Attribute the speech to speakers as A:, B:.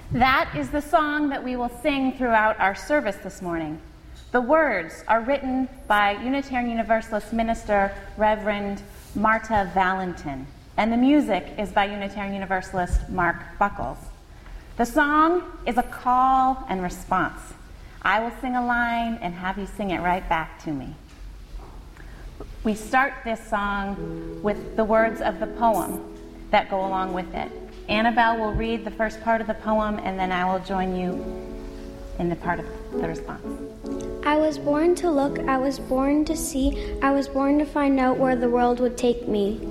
A: That is the song that we will sing throughout our service this morning. The words are written by Unitarian Universalist minister Reverend Marta Valentin, and the music is by Unitarian Universalist Mark Buckles. The song is a call and response. I will sing a line and have you sing it right back to me. We start this song with the words of the poem that go along with it. Annabelle will read the first part of the poem, and then I will join you in the part of the response.
B: I was born to look, I was born to see, I was born to find out where the world would take me.